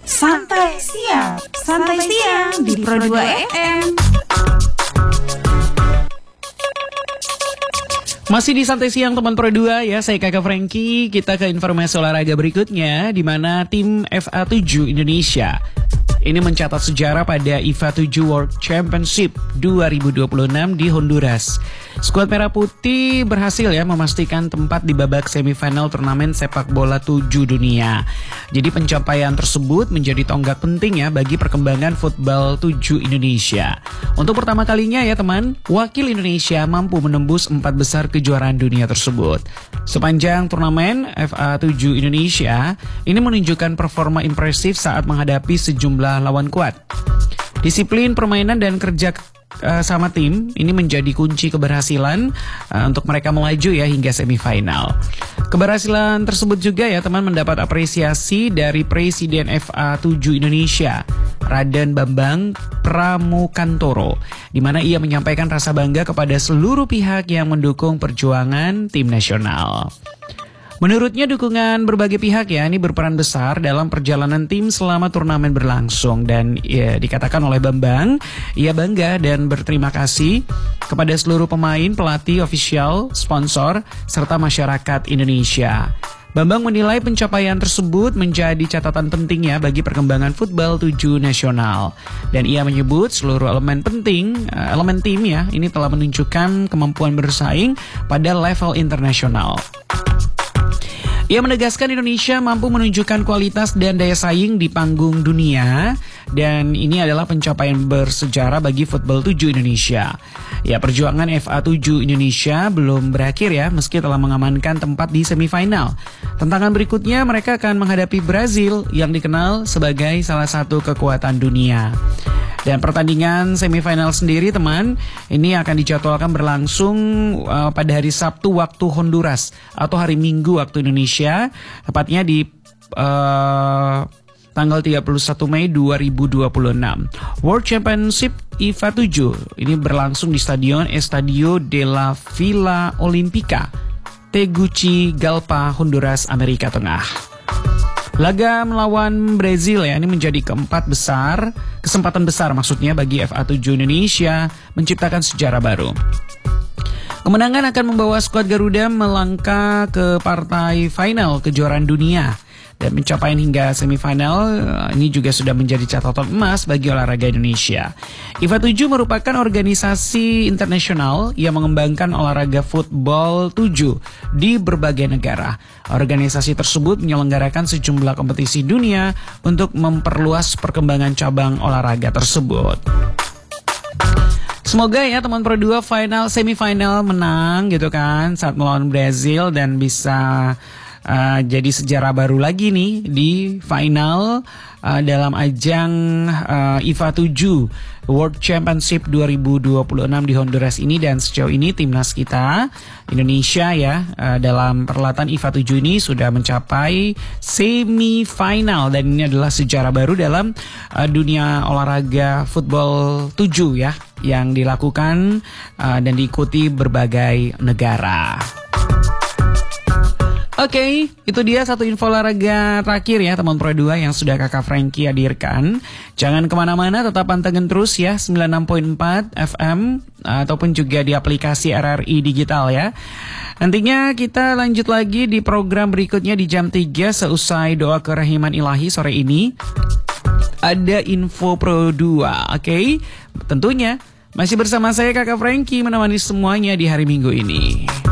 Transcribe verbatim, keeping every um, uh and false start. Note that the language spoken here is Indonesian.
Santai siang, santai siang di Pro dua F M. Masih di Santai Siang teman Pro dua ya, saya Kakak Frankie. Kita ke informasi olahraga berikutnya, di mana tim F A tujuh Indonesia ini mencatat sejarah pada I F A tujuh World Championship dua ribu dua puluh enam di Honduras. Skuad Merah Putih berhasil ya memastikan tempat di babak semifinal turnamen sepak bola tujuh dunia. Jadi pencapaian tersebut menjadi tonggak penting ya bagi perkembangan football tujuh Indonesia. Untuk pertama kalinya ya teman, wakil Indonesia mampu menembus empat besar kejuaraan dunia tersebut. Sepanjang turnamen, F A tujuh Indonesia ini menunjukkan performa impresif saat menghadapi sejumlah lawan kuat. Disiplin permainan dan kerja uh, sama tim ini menjadi kunci keberhasilan uh, untuk mereka melaju ya hingga semifinal. Keberhasilan tersebut juga ya teman mendapat apresiasi dari Presiden F A tujuh Indonesia, Raden Bambang Pramukantoro, di mana ia menyampaikan rasa bangga kepada seluruh pihak yang mendukung perjuangan tim nasional. Menurutnya dukungan berbagai pihak ya ini berperan besar dalam perjalanan tim selama turnamen berlangsung, dan ya, dikatakan oleh Bambang ia bangga dan berterima kasih kepada seluruh pemain, pelatih, ofisial, sponsor, serta masyarakat Indonesia. Bambang menilai pencapaian tersebut menjadi catatan penting ya bagi perkembangan football tujuh nasional, dan ia menyebut seluruh elemen penting elemen tim ya ini telah menunjukkan kemampuan bersaing pada level internasional. Ia menegaskan Indonesia mampu menunjukkan kualitas dan daya saing di panggung dunia, dan ini adalah pencapaian bersejarah bagi football tujuh Indonesia. Ya, perjuangan F A tujuh Indonesia belum berakhir ya, meski telah mengamankan tempat di semifinal. Tantangan berikutnya mereka akan menghadapi Brazil yang dikenal sebagai salah satu kekuatan dunia. Dan pertandingan semifinal sendiri teman, ini akan dijadwalkan berlangsung uh, pada hari Sabtu waktu Honduras atau hari Minggu waktu Indonesia, tepatnya di uh, tanggal tiga puluh satu Mei dua ribu dua puluh enam. World Championship I F A tujuh ini berlangsung di Stadion Estadio de la Villa Olímpica, Tegucigalpa, Honduras, Amerika Tengah. Laga melawan Brazil ya ini menjadi keempat besar, kesempatan besar maksudnya bagi F A tujuh Indonesia menciptakan sejarah baru. Kemenangan akan membawa skuad Garuda melangkah ke partai final kejuaraan dunia, dan pencapaian hingga semifinal ini juga sudah menjadi catatan emas bagi olahraga Indonesia. I F A tujuh merupakan organisasi internasional yang mengembangkan olahraga football tujuh di berbagai negara. Organisasi tersebut menyelenggarakan sejumlah kompetisi dunia untuk memperluas perkembangan cabang olahraga tersebut. Semoga ya teman Pro dua final semifinal menang gitu kan saat melawan Brazil, dan bisa Uh, jadi sejarah baru lagi nih di final uh, dalam ajang uh, I F A tujuh World Championship dua ribu dua puluh enam di Honduras ini. Dan sejauh ini timnas kita Indonesia ya uh, dalam perhelatan I F A tujuh ini sudah mencapai semifinal, dan ini adalah sejarah baru dalam uh, dunia olahraga football tujuh ya yang dilakukan uh, dan diikuti berbagai negara. Oke, okay, itu dia satu info olahraga terakhir ya teman Pro dua yang sudah Kakak Frankie hadirkan. Jangan kemana-mana, tetap pantengin terus ya sembilan puluh enam koma empat F M ataupun juga di aplikasi R R I Digital ya. Nantinya kita lanjut lagi di program berikutnya di jam tiga seusai doa kerahiman ilahi sore ini. Ada info Pro dua, oke? Okay? Tentunya masih bersama saya Kakak Frankie menemani semuanya di hari Minggu ini.